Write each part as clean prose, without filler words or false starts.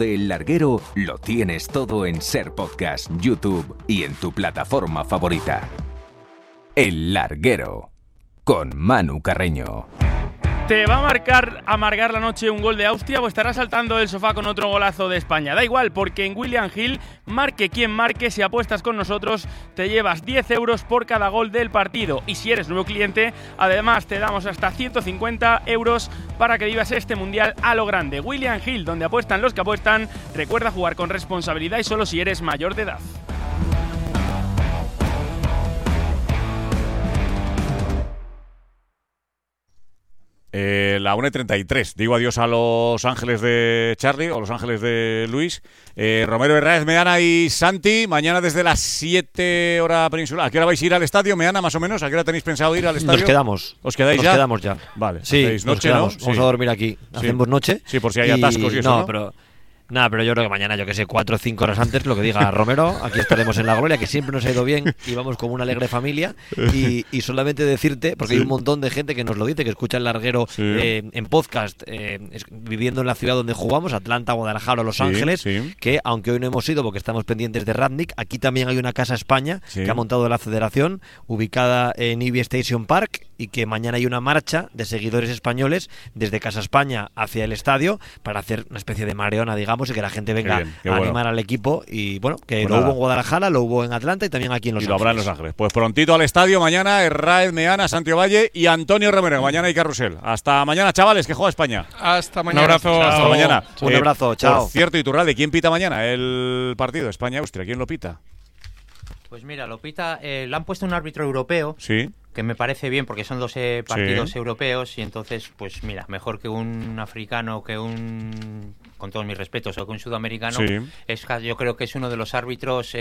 de El Larguero lo tienes todo en Ser Podcast, YouTube y en tu plataforma favorita. El Larguero, con Manu Carreño. ¿Te va a amargar la noche un gol de Austria o estarás saltando del sofá con otro golazo de España? Da igual, porque en William Hill, marque quien marque, si apuestas con nosotros, te llevas 10 euros por cada gol del partido. Y si eres nuevo cliente, además te damos hasta 150 euros para que vivas este mundial a lo grande. William Hill, donde apuestan los que apuestan. Recuerda jugar con responsabilidad y solo si eres mayor de edad. La 1:33. Digo adiós a Los Ángeles de Charlie o Los Ángeles de Luis. Romero, Herráez, Meana y Santi. Mañana desde las 7 hora peninsular. ¿A qué hora vais a ir al estadio, Meana, más o menos? ¿A qué hora tenéis pensado ir al estadio? Nos quedamos. ¿Os quedáis ya? Nos quedamos ya. Vale. Sí, ¿Hacéis nos noche, quedamos. no? Vamos a dormir aquí. Hacemos noche. Sí, por si hay atascos y eso, ¿no? Pero yo creo que mañana, 4 o 5 horas antes, lo que diga Romero, aquí estaremos en La Gloria, que siempre nos ha ido bien y vamos como una alegre familia. Y solamente decirte, porque hay un montón de gente que nos lo dice, que escucha El Larguero en podcast, viviendo en la ciudad donde jugamos, Atlanta, Guadalajara o Los Ángeles, que aunque hoy no hemos ido porque estamos pendientes de Radnick, aquí también hay una Casa España que ha montado la federación, ubicada en Ivy Station Park, y que mañana hay una marcha de seguidores españoles desde Casa España hacia el estadio para hacer una especie de mareona, digamos, y que la gente venga a animar al equipo. Y bueno, que lo hubo en Guadalajara, lo hubo en Atlanta y también aquí en Los Ángeles. Y lo habrá en Los Ángeles. Pues prontito al estadio mañana, Herráez, Meana, Santiago Valle y Antonio Romero. Mañana hay carrusel. Hasta mañana, chavales, que juega España. Hasta mañana. Un abrazo. Hasta mañana. Un abrazo, chao. Por cierto, Iturralde, ¿quién pita mañana el partido España-Austria? ¿Quién lo pita? Pues mira, lo pita, le han puesto un árbitro europeo. Sí. Que me parece bien porque son 12 partidos europeos y entonces, pues mira, mejor que un africano, que un, con todos mis respetos, o que un sudamericano, yo creo que es uno de los árbitros,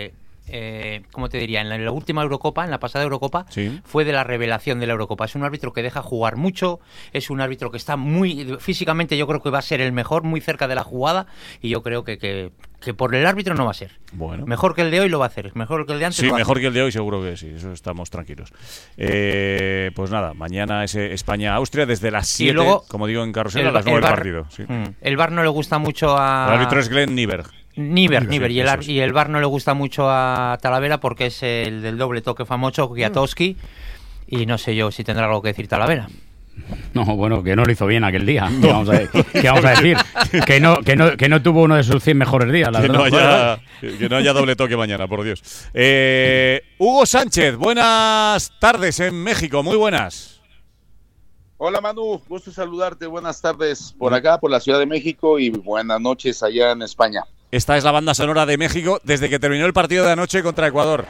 ¿cómo te diría? En la última Eurocopa, en la pasada Eurocopa, fue de la revelación de la Eurocopa. Es un árbitro que deja jugar mucho, es un árbitro que está muy, físicamente yo creo que va a ser el mejor, muy cerca de la jugada, y yo creo que por el árbitro no va a ser. Bueno. Mejor que el de hoy lo va a hacer, mejor que el de antes. Sí, lo va mejor a hacer. que el de hoy seguro que sí, eso estamos tranquilos. Pues nada, mañana es España-Austria desde las 7, luego, como digo en carrusel, a las 9 del partido. Sí. El VAR no le gusta mucho a... El árbitro es Glenn Nieberg. Nieberg, y el VAR no le gusta mucho a Talavera porque es el del doble toque famoso, Kwiatkowski, y no sé yo si tendrá algo que decir Talavera. No, bueno, que no lo hizo bien aquel día. ¿Qué vamos a decir? Que no tuvo uno de sus 100 mejores días. Que no haya doble toque mañana, por Dios. Hugo Sánchez, buenas tardes en México, muy buenas. Hola Manu, gusto saludarte, buenas tardes por acá, por la Ciudad de México y buenas noches allá en España. Esta es la banda sonora de México desde que terminó el partido de anoche contra Ecuador.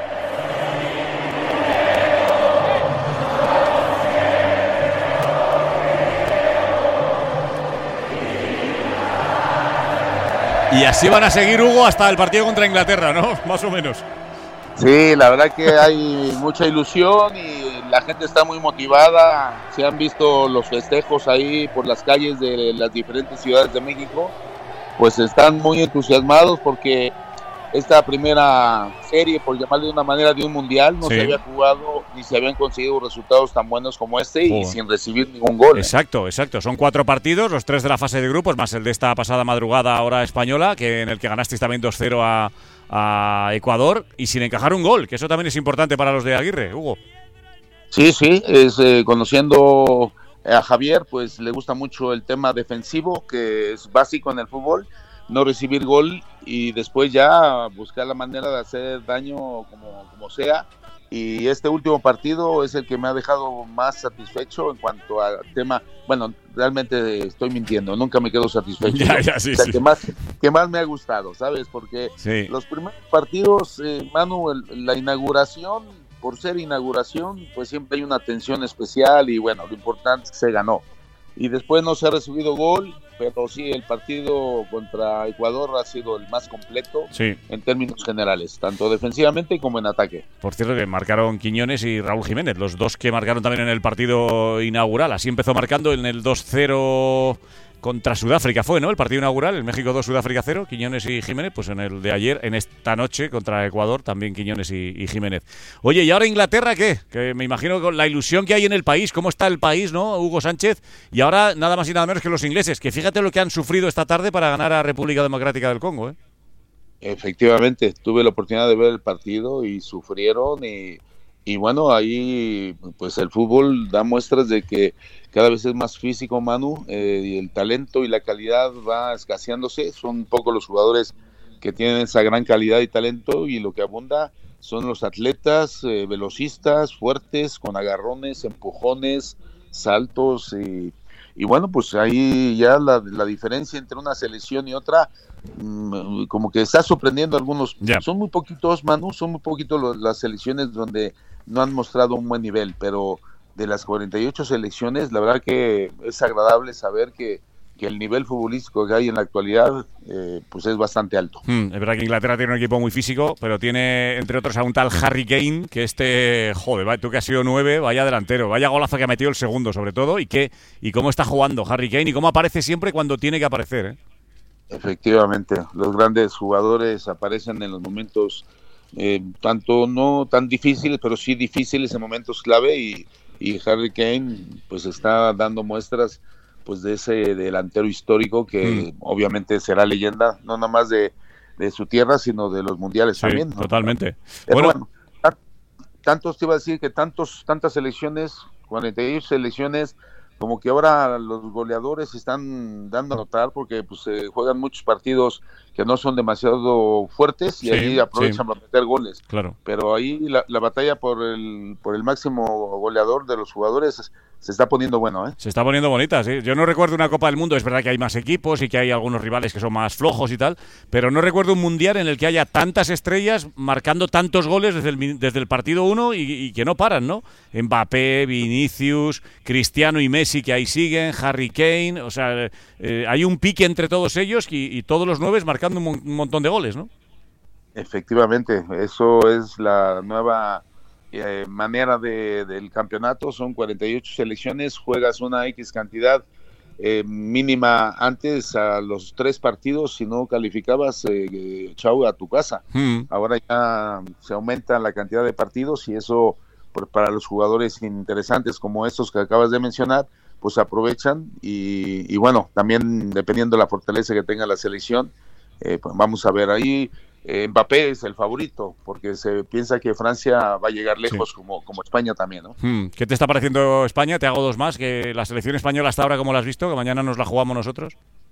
Y así van a seguir, Hugo, hasta el partido contra Inglaterra, ¿no? Más o menos. Sí, la verdad que hay mucha ilusión y la gente está muy motivada. Se han visto los festejos ahí por las calles de las diferentes ciudades de México. Pues están muy entusiasmados porque esta primera serie, por llamarle de una manera, de un mundial, no se había jugado ni se habían conseguido resultados tan buenos como este y sin recibir ningún gol. Exacto. Son 4 partidos, los 3 de la fase de grupos, más el de esta pasada madrugada hora española, en el que ganasteis también 2-0 a Ecuador y sin encajar un gol, que eso también es importante para los de Aguirre, Hugo. Sí, conociendo a Javier, pues le gusta mucho el tema defensivo, que es básico en el fútbol, no recibir gol y después ya buscar la manera de hacer daño como sea. Y este último partido es el que me ha dejado más satisfecho en cuanto al tema. Bueno, realmente estoy mintiendo, nunca me quedo satisfecho. Que más me ha gustado, ¿sabes? Porque los primeros partidos, Manu, la inauguración, por ser inauguración, pues siempre hay una tensión especial y bueno, lo importante es que se ganó. Y después no se ha recibido gol, pero sí, el partido contra Ecuador ha sido el más completo en términos generales, tanto defensivamente como en ataque. Por cierto, que marcaron Quiñones y Raúl Jiménez, los dos que marcaron también en el partido inaugural. Así empezó marcando en el 2-0 contra Sudáfrica fue, ¿no? El partido inaugural, el México 2, Sudáfrica 0, Quiñones y Jiménez, pues en el de ayer, en esta noche contra Ecuador, también Quiñones y Jiménez. Oye, ¿y ahora Inglaterra qué? Que me imagino con la ilusión que hay en el país, cómo está el país, ¿no? Hugo Sánchez, y ahora nada más y nada menos que los ingleses, que fíjate lo que han sufrido esta tarde para ganar a República Democrática del Congo, ¿eh? Efectivamente, tuve la oportunidad de ver el partido y sufrieron y bueno, ahí pues el fútbol da muestras de que cada vez es más físico, Manu, y el talento y la calidad va escaseándose. Son pocos los jugadores que tienen esa gran calidad y talento, y lo que abunda son los atletas velocistas, fuertes, con agarrones, empujones, saltos y bueno, pues ahí ya la diferencia entre una selección y otra como que está sorprendiendo a algunos. Son muy poquitos, Manu, son muy poquitos las selecciones donde no han mostrado un buen nivel, pero de las 48 selecciones, la verdad que es agradable saber que el nivel futbolístico que hay en la actualidad pues es bastante alto. Es verdad que Inglaterra tiene un equipo muy físico, pero tiene entre otros a un tal Harry Kane, que joder, tú que has sido 9, vaya delantero, vaya golazo que ha metido el segundo sobre todo, y cómo está jugando Harry Kane y cómo aparece siempre cuando tiene que aparecer, ¿eh? Efectivamente, los grandes jugadores aparecen en los momentos tanto no tan difíciles, pero sí difíciles en momentos clave, y Harry Kane pues está dando muestras pues de ese delantero histórico que obviamente será leyenda, no nada más de su tierra, sino de los mundiales también, ¿no? Totalmente. Bueno, tantos te iba a decir que tantas selecciones, 48 selecciones, como que ahora los goleadores están dando a notar porque pues juegan muchos partidos que no son demasiado fuertes y ahí aprovechan para meter goles. Claro. Pero ahí la batalla por el máximo goleador de los jugadores se está poniendo bueno, ¿eh? Se está poniendo bonita, sí. Yo no recuerdo una Copa del Mundo, es verdad que hay más equipos y que hay algunos rivales que son más flojos y tal, pero no recuerdo un mundial en el que haya tantas estrellas marcando tantos goles desde el partido 1 y que no paran, ¿no? Mbappé, Vinicius, Cristiano y Messi, que ahí siguen, Harry Kane, o sea, hay un pique entre todos ellos y todos los 9 marcando un montón de goles, ¿no? Efectivamente, eso es la nueva manera del campeonato. Son 48 selecciones, juegas una X cantidad mínima antes a los 3 partidos, si no calificabas, chau a tu casa. Ahora ya se aumenta la cantidad de partidos y eso para los jugadores interesantes como estos que acabas de mencionar, pues aprovechan y bueno, también dependiendo de la fortaleza que tenga la selección, pues vamos a ver ahí. Mbappé es el favorito porque se piensa que Francia va a llegar lejos, como España también, ¿no? ¿Qué te está pareciendo España? Te hago 2 más, que la selección española hasta ahora, ¿cómo la has visto? Que mañana nos la jugamos nosotros.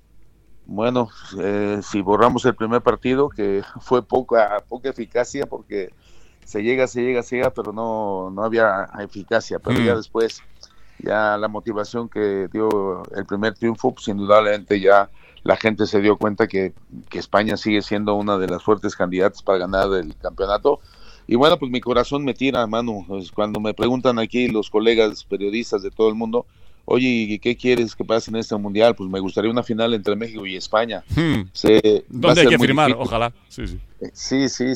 Bueno, si borramos el primer partido, que fue poca eficacia porque se llega, pero no había eficacia, pero ya después, ya la motivación que dio el primer triunfo, pues indudablemente ya la gente se dio cuenta que España sigue siendo una de las fuertes candidatas para ganar el campeonato. Y bueno, pues mi corazón me tira, Manu, pues cuando me preguntan aquí los colegas periodistas de todo el mundo, oye, ¿y qué quieres que pase en este mundial? Pues me gustaría una final entre México y España. ¿Dónde hay que firmar? Difícil. Ojalá. Sí. Sí.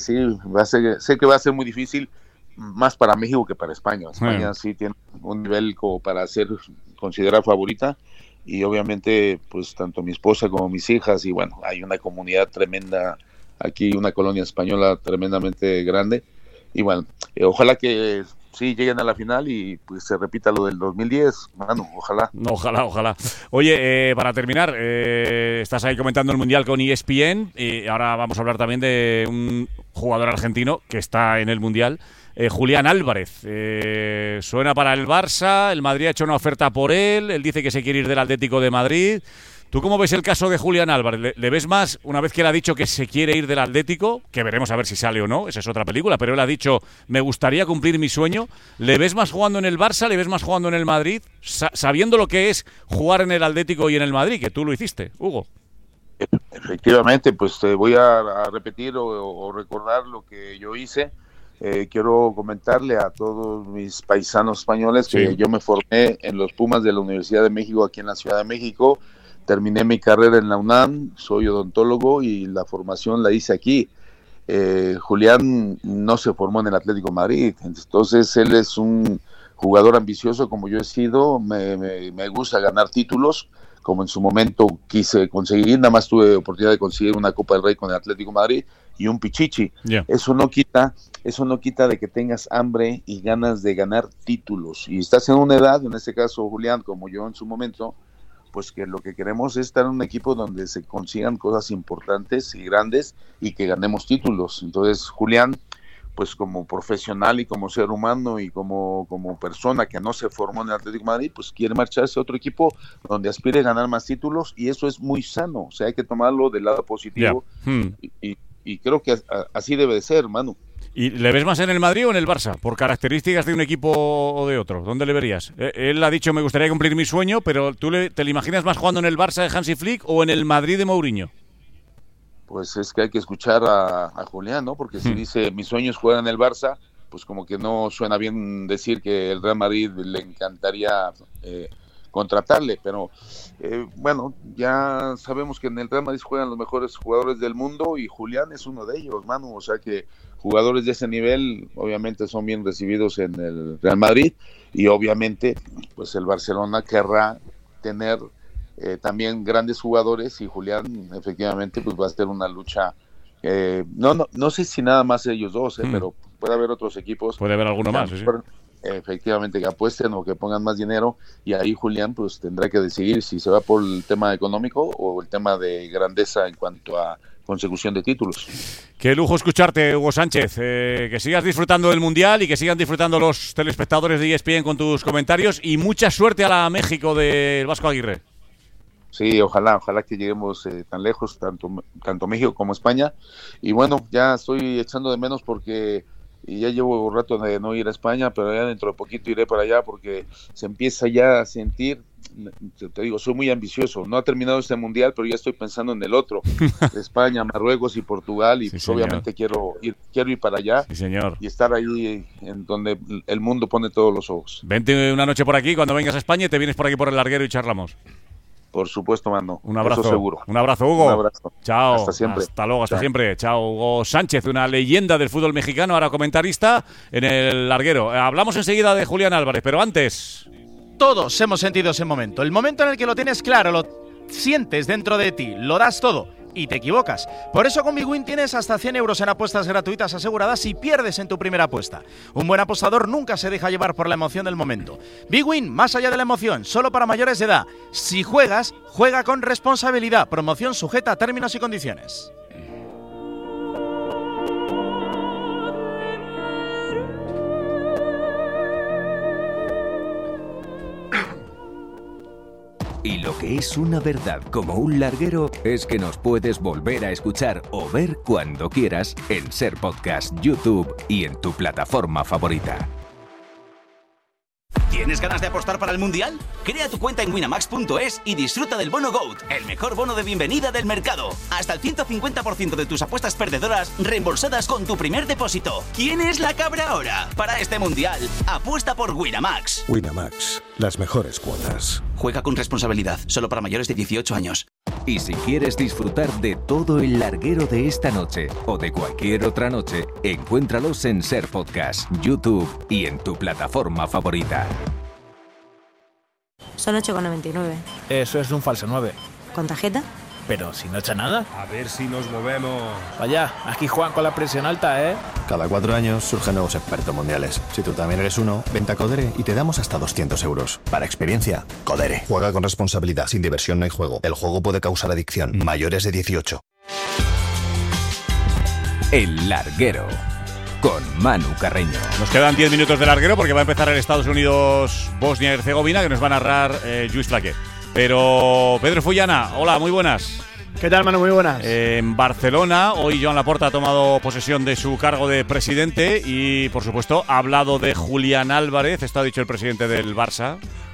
Sé que va a ser muy difícil, más para México que para España. España sí tiene un nivel como para ser considerada favorita. Y obviamente, pues tanto mi esposa como mis hijas, y bueno, hay una comunidad tremenda aquí, una colonia española tremendamente grande. Y bueno, ojalá que sí lleguen a la final y pues se repita lo del 2010, mano, ojalá. Ojalá. Oye, para terminar, estás ahí comentando el Mundial con ESPN y ahora vamos a hablar también de un jugador argentino que está en el Mundial. Julián Álvarez, suena para el Barça, el Madrid ha hecho una oferta por él dice que se quiere ir del Atlético de Madrid. ¿Tú cómo ves el caso de Julián Álvarez? ¿Le ves más, una vez que él ha dicho que se quiere ir del Atlético, que veremos a ver si sale o no, esa es otra película, pero él ha dicho, me gustaría cumplir mi sueño, ¿le ves más jugando en el Barça, le ves más jugando en el Madrid, sabiendo lo que es jugar en el Atlético y en el Madrid, que tú lo hiciste, Hugo? Efectivamente, pues te voy a repetir o recordar lo que yo hice. Quiero comentarle a todos mis paisanos españoles que yo me formé en los Pumas de la Universidad de México, aquí en la Ciudad de México. Terminé mi carrera en la UNAM, soy odontólogo y la formación la hice aquí. Julián no se formó en el Atlético de Madrid, entonces él es un jugador ambicioso como yo he sido, me gusta ganar títulos, como en su momento quise conseguir. Nada más tuve oportunidad de conseguir una Copa del Rey con el Atlético de Madrid y un Pichichi. Eso no quita de que tengas hambre y ganas de ganar títulos, y estás en una edad, en este caso Julián, como yo en su momento, pues que lo que queremos es estar en un equipo donde se consigan cosas importantes y grandes y que ganemos títulos. Entonces Julián, pues como profesional y como ser humano y como persona que no se formó en el Atlético de Madrid, pues quiere marcharse a otro equipo donde aspire a ganar más títulos, y eso es muy sano. O sea, hay que tomarlo del lado positivo. Y creo que así debe de ser, Manu. ¿Y le ves más en el Madrid o en el Barça? Por características de un equipo o de otro. ¿Dónde le verías? Él ha dicho, me gustaría cumplir mi sueño, pero ¿tú te le imaginas más jugando en el Barça de Hansi Flick o en el Madrid de Mourinho? Pues es que hay que escuchar a Julián, ¿no? Porque si dice, mis sueños juegan en el Barça, pues como que no suena bien decir que el Real Madrid le encantaría contratarle, pero bueno, ya sabemos que en el Real Madrid juegan los mejores jugadores del mundo y Julián es uno de ellos, Manu. O sea que jugadores de ese nivel obviamente son bien recibidos en el Real Madrid, y obviamente pues el Barcelona querrá tener también grandes jugadores, y Julián efectivamente pues va a ser una lucha, no sé si nada más ellos dos, pero puede haber otros equipos, puede haber alguno más, sí. Efectivamente, que apuesten o que pongan más dinero, y ahí Julián pues tendrá que decidir si se va por el tema económico o el tema de grandeza en cuanto a consecución de títulos. Qué lujo escucharte, Hugo Sánchez. Que sigas disfrutando del Mundial y que sigan disfrutando los telespectadores de ESPN con tus comentarios, y mucha suerte a la México del Vasco Aguirre. Sí, ojalá que lleguemos tan lejos, tanto México como España. Y bueno, ya estoy echando de menos porque ya llevo un rato de no ir a España, pero ya dentro de poquito iré para allá porque se empieza ya a sentir, te digo, soy muy ambicioso. No ha terminado este Mundial, pero ya estoy pensando en el otro, España, Marruecos y Portugal, y sí, pues obviamente quiero ir para allá, sí, señor, y estar ahí en donde el mundo pone todos los ojos. Vente una noche por aquí, cuando vengas a España, y te vienes por aquí por el Larguero y charlamos. Por supuesto, mando. Un abrazo. Eso seguro. Un abrazo, Hugo. Un abrazo. Chao. Hasta siempre. Hasta luego, hasta siempre. Chao, Hugo Sánchez, una leyenda del fútbol mexicano, ahora comentarista en el Larguero. Hablamos enseguida de Julián Álvarez, pero antes... Todos hemos sentido ese momento. El momento en el que lo tienes claro, lo sientes dentro de ti, lo das todo y te equivocas. Por eso con BigWin tienes hasta 100 euros en apuestas gratuitas aseguradas si pierdes en tu primera apuesta. Un buen apostador nunca se deja llevar por la emoción del momento. BigWin, más allá de la emoción, solo para mayores de edad. Si juegas, juega con responsabilidad. Promoción sujeta a términos y condiciones. Y lo que es una verdad como un larguero es que nos puedes volver a escuchar o ver cuando quieras en Ser Podcast, YouTube y en tu plataforma favorita. ¿Tienes ganas de apostar para el Mundial? Crea tu cuenta en Winamax.es y disfruta del bono GOAT, el mejor bono de bienvenida del mercado. Hasta el 150% de tus apuestas perdedoras reembolsadas con tu primer depósito. ¿Quién es la cabra ahora? Para este Mundial, apuesta por Winamax. Winamax, las mejores cuotas. Juega con responsabilidad, solo para mayores de 18 años. Y si quieres disfrutar de todo el larguero de esta noche o de cualquier otra noche, encuéntralos en Ser Podcast, YouTube y en tu plataforma favorita. Son 8,99. Eso es un falso 9. ¿Con tarjeta? Pero si no echa nada. A ver si nos movemos. Vaya, aquí juegan con la presión alta, ¿eh? Cada 4 años surgen nuevos expertos mundiales. Si tú también eres uno, vente a Codere y te damos hasta 200 euros. Para experiencia, Codere. Juega con responsabilidad. Sin diversión no hay juego. El juego puede causar adicción. Mayores de 18. El Larguero, con Manu Carreño. Nos quedan 10 minutos de larguero porque va a empezar el Estados Unidos-Bosnia y Herzegovina, que nos va a narrar Lluís Flaquer. Pero Pedro Fullana, hola, muy buenas. ¿Qué tal, Manu? Muy buenas. En Barcelona, hoy Joan Laporta ha tomado posesión de su cargo de presidente y, por supuesto, ha hablado de Julián Álvarez. Esto ha dicho el presidente del Barça.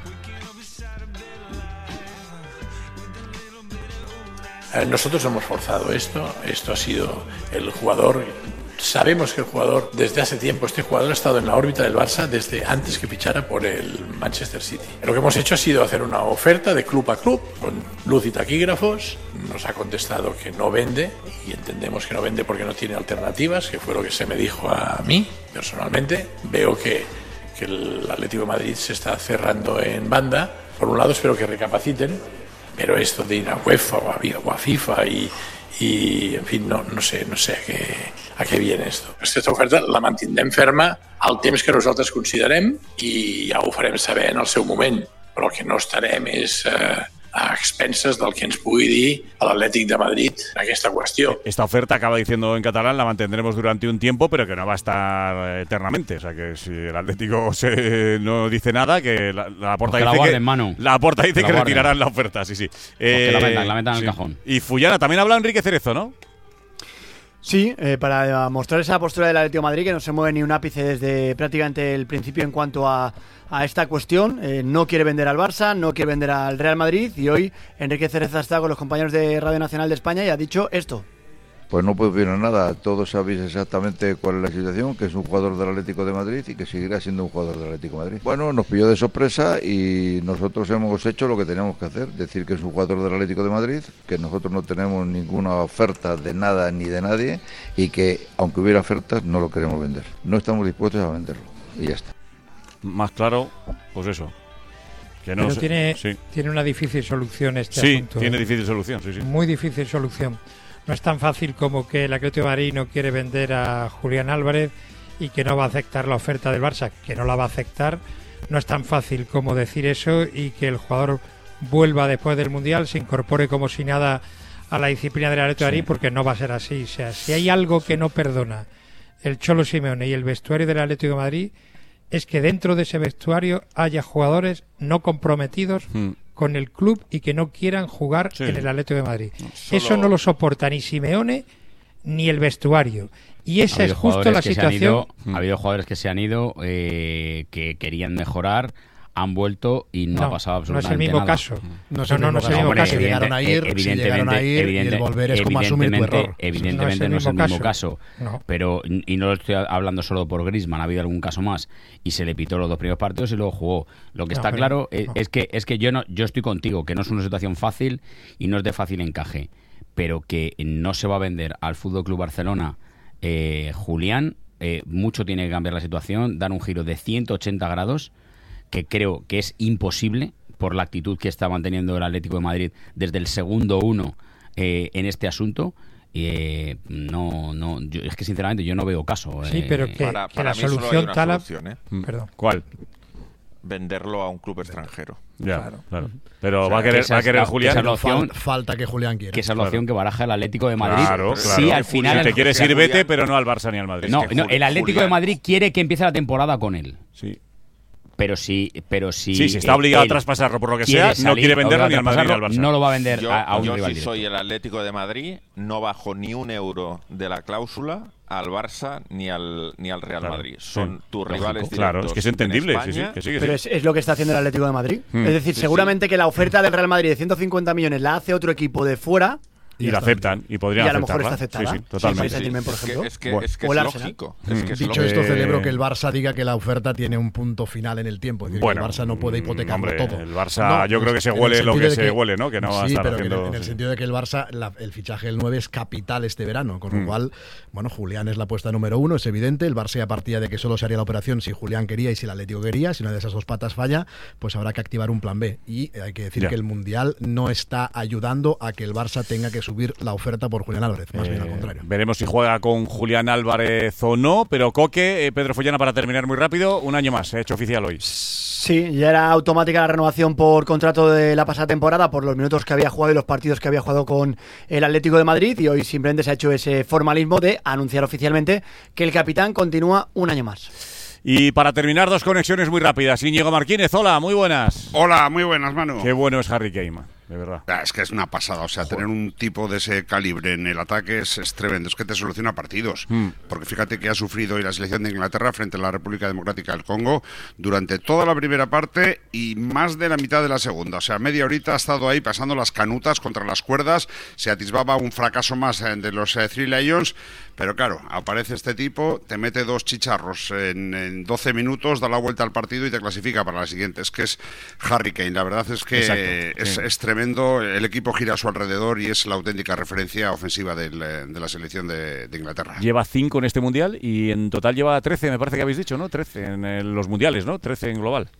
Nosotros hemos forzado esto ha sido el jugador. Sabemos que el jugador, desde hace tiempo, este jugador ha estado en la órbita del Barça desde antes que fichara por el Manchester City. Lo que hemos hecho ha sido hacer una oferta de club a club, con luz y taquígrafos. Nos ha contestado que no vende, y entendemos que no vende porque no tiene alternativas, que fue lo que se me dijo a mí, personalmente. Veo que el Atlético de Madrid se está cerrando en banda. Por un lado, espero que recapaciten, pero esto de ir a UEFA o a FIFA y en fin, no sé a què viene esto. Aquesta oferta la mantindrem ferma al temps que nosaltres considerem i ja ho farem saber en el seu moment, però el que no estarem és a expenses del que ens pugui dir a l'Atlètic de Madrid en aquesta qüestió. Esta oferta, acaba diciendo en catalán, la mantendremos durante un tiempo, pero que no va a estar eternamente. O sea, que si el Atlético no dice nada, que la Porta dice que retirarán la oferta. Sí. Que la metan en el cajón. Y Fullana, también habla Enrique Cerezo, ¿no? Sí, para mostrar esa postura del Atlético de Madrid, que no se mueve ni un ápice desde prácticamente el principio en cuanto a esta cuestión. No quiere vender al Barça, no quiere vender al Real Madrid, y hoy Enrique Cerezo está con los compañeros de Radio Nacional de España y ha dicho esto. Pues no puedo opinar nada, todos sabéis exactamente cuál es la situación, que es un jugador del Atlético de Madrid y que seguirá siendo un jugador del Atlético de Madrid. Bueno, nos pilló de sorpresa y nosotros hemos hecho lo que teníamos que hacer, decir que es un jugador del Atlético de Madrid, que nosotros no tenemos ninguna oferta de nada ni de nadie y que aunque hubiera ofertas no lo queremos vender, no estamos dispuestos a venderlo y ya está. Más claro, pues eso. Que no Pero tiene una difícil solución este asunto. Sí, tiene difícil solución, sí. Muy difícil solución. No es tan fácil como que el Atlético de Madrid no quiere vender a Julián Álvarez y que no va a aceptar la oferta del Barça, que no la va a aceptar. No es tan fácil como decir eso y que el jugador vuelva después del Mundial, se incorpore como si nada a la disciplina del Atlético de Madrid, porque no va a ser así. O sea, si hay algo que no perdona el Cholo Simeone y el vestuario del Atlético de Madrid, es que dentro de ese vestuario haya jugadores no comprometidos con el club y que no quieran jugar en el Atlético de Madrid. Eso no lo soporta ni Simeone ni el vestuario. Y esa es justo la situación. Ha habido jugadores que se han ido, que querían mejorar, han vuelto y no ha pasado absolutamente nada. No es el mismo caso. Si llegaron a ir y el volver es como asumir tu error. Evidentemente no es el mismo caso. Pero, y no lo estoy hablando solo por Griezmann, ha habido algún caso más y se le pitó los 2 primeros partidos y luego jugó. Lo que está claro es que yo estoy contigo, que no es una situación fácil y no es de fácil encaje, pero que no se va a vender al FC Barcelona Julián. Mucho tiene que cambiar la situación, dar un giro de 180 grados, que creo que es imposible por la actitud que está manteniendo el Atlético de Madrid desde el segundo 1 en este asunto. Es que sinceramente yo no veo caso. Sí, pero que la solución tal... Perdón. ¿Cuál? Venderlo a un club extranjero. Claro. Pero va a querer Julián. Falta que Julián quiera. Que esa es la opción que baraja el Atlético de Madrid. Claro. Sí, al final. Si te quieres ir, vete, pero no al Barça ni al Madrid. No, el Atlético de Madrid quiere que empiece la temporada con él. Sí. Pero si está obligado a traspasarlo por lo que sea, no quiere venderlo ni al Madrid ni al Barça. No lo va a vender a un rival. Si soy el Atlético de Madrid, no bajo ni un euro de la cláusula al Barça ni al Real Madrid. Son tus rivales directos. Claro, es que es entendible. Pero es lo que está haciendo el Atlético de Madrid. Es decir, seguramente que la oferta del Real Madrid de 150 millones la hace otro equipo de fuera. Y la aceptan, y podrían aceptarla. Y a lo mejor está aceptada. Sí, totalmente. Por ejemplo. Es que es lógico. Dicho esto, celebro que el Barça diga que la oferta tiene un punto final en el tiempo. Es decir, que el Barça no puede hipotecarlo todo. El Barça, yo creo que se huele lo que se huele, ¿no? Que no va a estar pero haciendo... en el sentido de que el Barça, el fichaje del 9 es capital este verano. Con lo cual, bueno, Julián es la apuesta número 1, es evidente. El Barça ya partía de que solo se haría la operación si Julián quería y si el Atlético quería. Si una de esas 2 patas falla, pues habrá que activar un plan B. Y hay que decir que el Mundial no está ayudando a que el Barça tenga que subir la oferta por Julián Álvarez, más bien al contrario. Veremos si juega con Julián Álvarez o no, pero Coque, Pedro Fullana, para terminar muy rápido, un año más, se ha hecho oficial hoy. Sí, ya era automática la renovación por contrato de la pasada temporada, por los minutos que había jugado y los partidos que había jugado con el Atlético de Madrid, y hoy simplemente se ha hecho ese formalismo de anunciar oficialmente que el capitán continúa un año más. Y para terminar, 2 conexiones muy rápidas. Íñigo Martínez, hola, muy buenas. Hola, muy buenas, Manu. Qué bueno es Harry Kane, de verdad. Es que es una pasada, o sea, tener un tipo de ese calibre en el ataque es tremendo, es que te soluciona partidos, porque fíjate que ha sufrido hoy la selección de Inglaterra frente a la República Democrática del Congo durante toda la primera parte y más de la mitad de la segunda, o sea, media horita ha estado ahí pasando las canutas contra las cuerdas, se atisbaba un fracaso más de los Three Lions, pero claro, aparece este tipo, te mete 2 chicharros en 12 minutos, da la vuelta al partido y te clasifica para la siguiente, es que es Harry Kane, la verdad es que es tremendo. El equipo gira a su alrededor y es la auténtica referencia ofensiva de la selección de Inglaterra. Lleva 5 en este Mundial y en total lleva 13, me parece que habéis dicho, ¿no? 13 en los Mundiales, ¿no? 13 en global.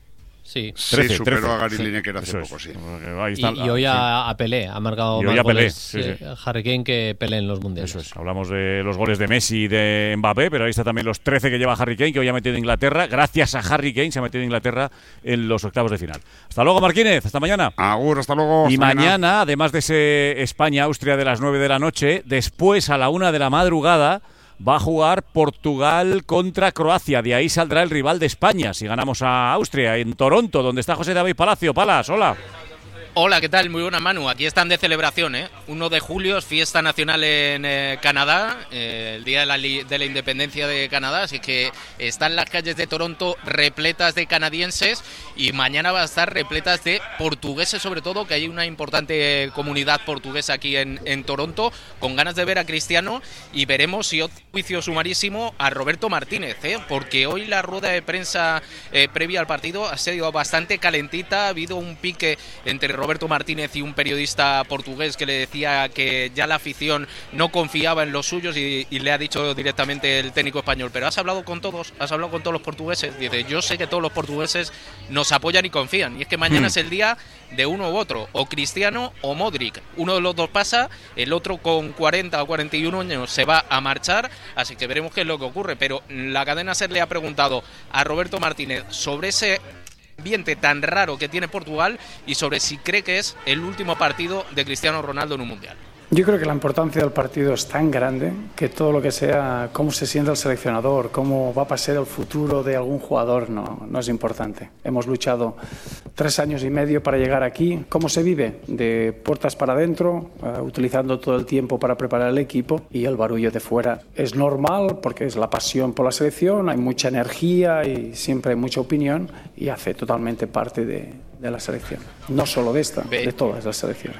Sí, 13, superó a Gary Lineker hace poco, sí. Ahí está, y hoy a Pelé, ha marcado más goles Harry Kane que Pelé en los mundiales. Eso es, hablamos de los goles de Messi y de Mbappé, pero ahí está también los 13 que lleva Harry Kane, que hoy ha metido Inglaterra. Gracias a Harry Kane se ha metido Inglaterra en los octavos de final. Hasta luego, Marquínez, hasta mañana. Agur, hasta luego. Y mañana, además de ese España-Austria de las 9 de la noche, después a la 1 de la madrugada va a jugar Portugal contra Croacia. De ahí saldrá el rival de España si ganamos a Austria, en Toronto, donde está José David Palacio. Palas, hola. Hola, ¿qué tal? Muy buena, Manu. Aquí están de celebración, ¿eh? 1 de julio es fiesta nacional en Canadá, el día de la independencia de Canadá, así que están las calles de Toronto repletas de canadienses y mañana va a estar repletas de portugueses, sobre todo, que hay una importante comunidad portuguesa aquí en Toronto, con ganas de ver a Cristiano, y veremos si otro juicio sumarísimo a Roberto Martínez, porque hoy la rueda de prensa previa al partido ha sido bastante calentita, ha habido un pique entre Roberto Martínez y un periodista portugués que le decía que ya la afición no confiaba en los suyos y le ha dicho directamente el técnico español, pero has hablado con todos los portugueses. Dice, yo sé que todos los portugueses nos apoyan y confían, y es que mañana es el día de uno u otro, o Cristiano o Modric. Uno de los dos pasa, el otro con 40 o 41 años se va a marchar, así que veremos qué es lo que ocurre. Pero la cadena SER le ha preguntado a Roberto Martínez sobre ese ambiente tan raro que tiene Portugal y sobre si cree que es el último partido de Cristiano Ronaldo en un mundial. Yo creo que la importancia del partido es tan grande que todo lo que sea cómo se siente el seleccionador, cómo va a pasar el futuro de algún jugador no es importante. Hemos luchado 3 años y medio para llegar aquí. ¿Cómo se vive? De puertas para adentro, utilizando todo el tiempo para preparar el equipo, y el barullo de fuera es normal porque es la pasión por la selección, hay mucha energía y siempre hay mucha opinión y hace totalmente parte de la selección. No solo de esta, de todas las selecciones.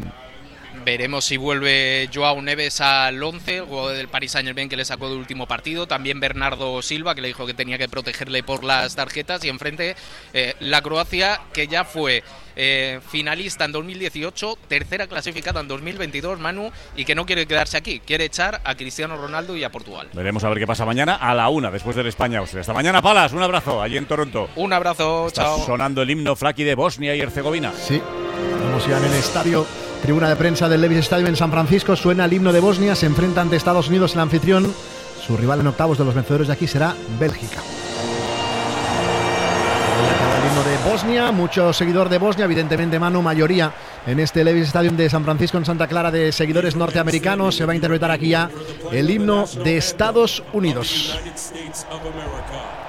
Veremos si vuelve Joao Neves al 11, el jugador del Paris Saint-Germain que le sacó del último partido. También Bernardo Silva, que le dijo que tenía que protegerle por las tarjetas. Y enfrente la Croacia, que ya fue finalista en 2018, tercera clasificada en 2022, Manu, y que no quiere quedarse aquí. Quiere echar a Cristiano Ronaldo y a Portugal. Veremos a ver qué pasa mañana a la 1, después del España-Austria. Hasta mañana, Palas. Un abrazo allí en Toronto. Un abrazo, chao. Está sonando el himno Flaqui de Bosnia y Herzegovina. Sí, estamos ya en el estadio. Tribuna de prensa del Levi's Stadium en San Francisco, suena el himno de Bosnia, se enfrenta ante Estados Unidos, el anfitrión. Su rival en octavos de los vencedores de aquí será Bélgica. El himno de Bosnia, mucho seguidor de Bosnia, evidentemente, Manu, mayoría en este Levi's Stadium de San Francisco en Santa Clara de seguidores norteamericanos. Se va a interpretar aquí ya el himno de Estados Unidos.